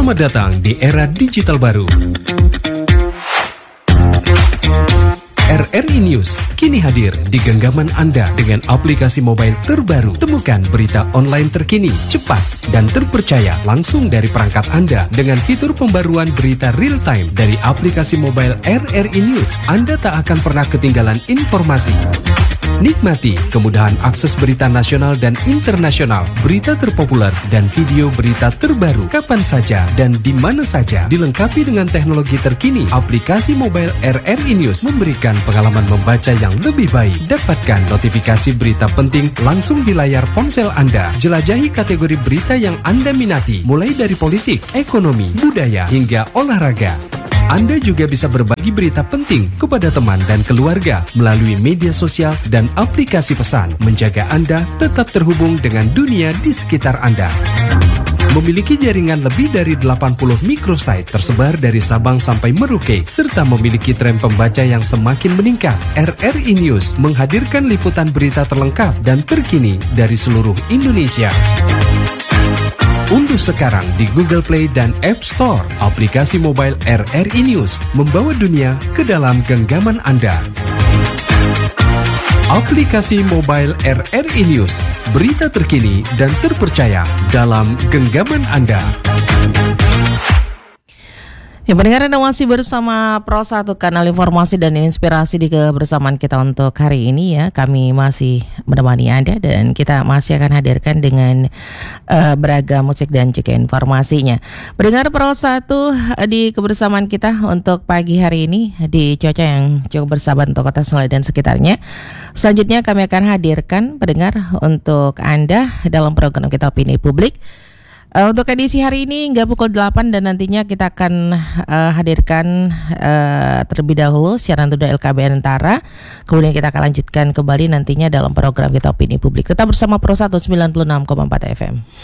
Selamat datang di era digital baru. RRI News kini hadir di genggaman Anda dengan aplikasi mobile terbaru. Temukan berita online terkini, cepat, dan terpercaya langsung dari perangkat Anda dengan fitur pembaruan berita real time dari aplikasi mobile RRI News. Anda tak akan pernah ketinggalan informasi. Nikmati kemudahan akses berita nasional dan internasional, berita terpopuler, dan video berita terbaru kapan saja dan di mana saja. Dilengkapi dengan teknologi terkini, aplikasi mobile RRI News memberikan pengalaman membaca yang lebih baik. Dapatkan notifikasi berita penting langsung di layar ponsel Anda. Jelajahi kategori berita yang Anda minati, mulai dari politik, ekonomi, budaya, hingga olahraga. Anda juga bisa berbagi berita penting kepada teman dan keluarga melalui media sosial dan aplikasi pesan, menjaga Anda tetap terhubung dengan dunia di sekitar Anda. Memiliki jaringan lebih dari 80 microsite tersebar dari Sabang sampai Merauke, serta memiliki tren pembaca yang semakin meningkat. RRI News menghadirkan liputan berita terlengkap dan terkini dari seluruh Indonesia. Unduh sekarang di Google Play dan App Store aplikasi mobile RRI News, membawa dunia ke dalam genggaman Anda. Aplikasi mobile RRI News, berita terkini dan terpercaya dalam genggaman Anda. Ya, pendengar, Anda masih bersama Pro 1, kanal informasi dan inspirasi di kebersamaan kita untuk hari ini ya. Kami masih menemani Anda dan kita masih akan hadirkan dengan beragam musik dan juga informasinya. Pendengar Pro 1 di kebersamaan kita untuk pagi hari ini di cuaca yang cukup bersahabat untuk Kota Sentul dan sekitarnya. Selanjutnya kami akan hadirkan pendengar untuk Anda dalam program kita Opini Publik. Untuk edisi hari ini hingga pukul 8 dan nantinya kita akan hadirkan terlebih dahulu siaran tunda LKBN Antara. Kemudian kita akan lanjutkan kembali nantinya dalam program kita Opini Publik. Tetap bersama Pro 1 96,4 FM.